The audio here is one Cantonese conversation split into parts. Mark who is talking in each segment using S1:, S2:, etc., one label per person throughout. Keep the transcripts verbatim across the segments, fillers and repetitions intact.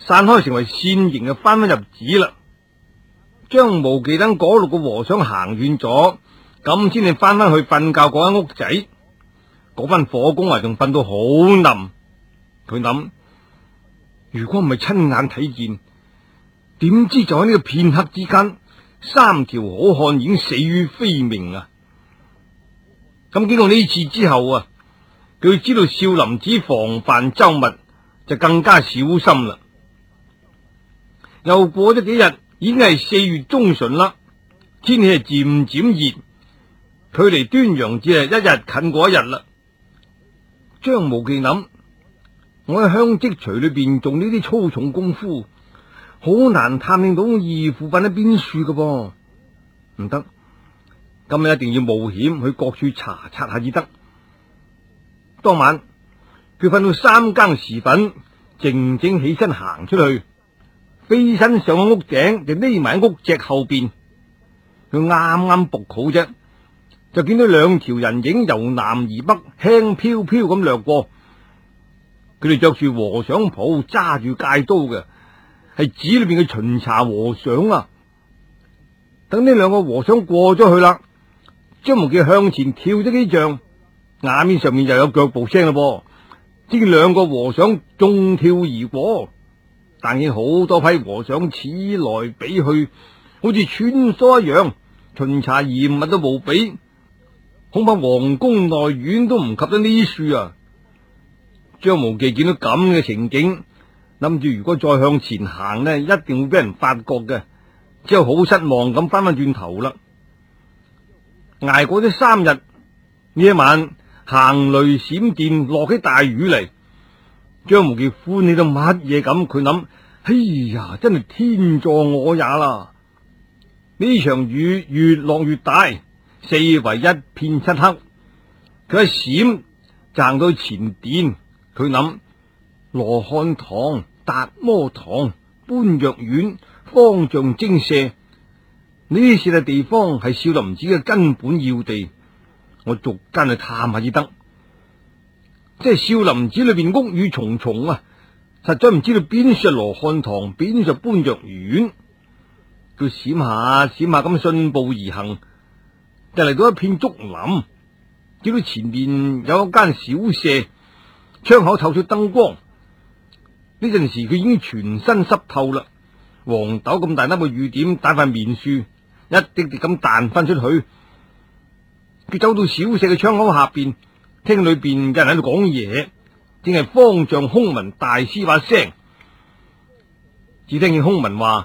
S1: 散開成為線形嘅翻返入寺啦。張無忌等嗰六個和尚行遠咗，咁先至翻返去瞓覺嗰間屋仔。嗰班火工啊，仲瞓到好冧。佢諗，如果唔係親眼睇見，點知就喺呢個片刻之間，三條好漢已經死於非命啊！咁經過呢次之後啊，佢知道少林寺防範周密，就更加小心啦。又過咗幾日，已經係四月中旬啦，天氣係漸漸熱，距離端陽節係一日近過一日啦。張無忌諗，我喺香積錘裏邊做呢啲粗重功夫，好難探聽到義父瞓喺邊處噶噃，唔得，今日一定要冒險去各處查察下至得。當晚佢瞓到三更時分，靜靜起身行出去，飛身上咗屋頂，就匿埋喺屋脊後邊。佢啱啱伏好啫，就見到兩條人影由南而北，輕飄飄咁掠過。佢哋着住和尚袍，揸住戒刀嘅，係寺裏邊嘅巡查和尚啊。等呢兩個和尚過咗去啦，張無忌向前跳咗幾丈，眼面上面又有腳步聲啦噃。只見兩個和尚縱跳而過，但見好多批和尚此來彼去，好似穿梭一樣，巡查嚴密到無比。恐怕皇宮內院都唔及得呢處啊！張無忌見到咁嘅情景，諗住如果再向前行呢，一定會俾人發覺嘅，之後好失望咁翻返轉頭啦。挨過咗三日，呢一晚行雷閃電，落起大雨嚟。張無忌歡喜到乜嘢咁？佢諗：哎呀，真係天助我也啦！呢場雨越落越大，四圍一片漆黑。佢一閃就行到前殿，佢諗：羅漢堂、達摩堂、般若院、方丈精舍，呢四個地方係少林寺嘅根本要地，我逐間去探下至得。即係少林寺裏邊屋宇重重啊，實在唔知道邊處係羅漢堂，邊處係般若院。佢閃下閃下咁順步而行，就嚟到一片竹林，見到前面有一間小舍，窗口透出燈光。呢陣時佢已經全身濕透啦，黃豆咁大粒嘅雨點打塊面書，一滴滴咁彈翻出去。佢走到小舍嘅窗口下邊，聽裏邊有人喺度講嘢，正係方丈空文大師把聲。只聽見空文話：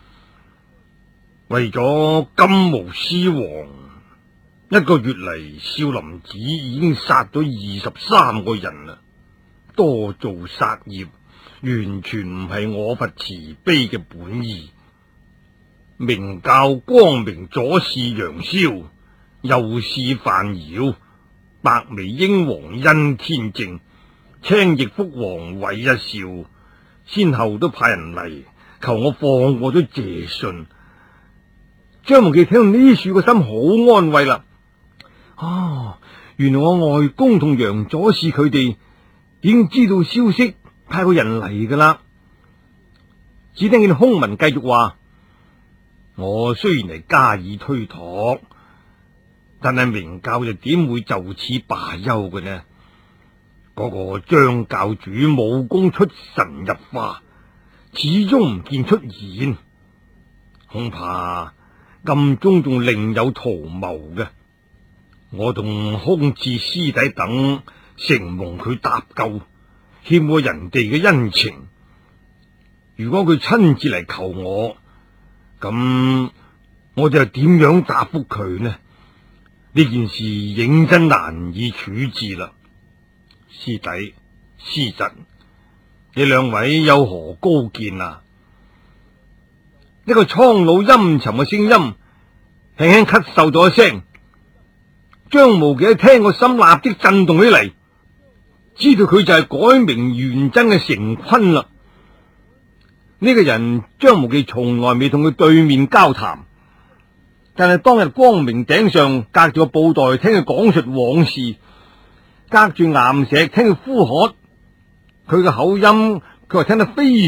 S1: 為咗金毛獅王，一個月嚟少林寺已經殺咗二十三個人啦，多做殺業，完全唔係我佛慈悲嘅本意。明教光明左侍楊逍，右侍范瑤，白眉鷹王殷天正，青翼福王韋一笑，先後都派人嚟求我放過咗謝遜。張無忌聽到呢處個心好安慰啦。啊，原來我外公同楊左侍佢哋已經知道消息，派個人嚟噶啦。只聽見空文繼續話：我雖然係加以推託，但係明教就點會就此罷休嘅呢？嗰、那個張教主武功出神入化，始終唔見出現，恐怕暗中仲另有圖謀嘅。我同空智師弟等承蒙佢搭救，欠我人哋嘅恩情。如果佢親自嚟求我，咁我哋又點樣答復佢呢？呢件事認真難以處置啦。師弟師侄，你兩位有何高見啊？一個蒼老陰沉嘅聲音輕輕咳嗽咗一聲。張無忌一聽個心立即震動起嚟，知道佢就係改名元真嘅成昆啦。呢、這個人張無忌從來未同佢對面交談，但係當日光明頂上隔住個布袋聽佢講述往事，隔住岩石聽佢呼喝，佢嘅口音佢話聽得非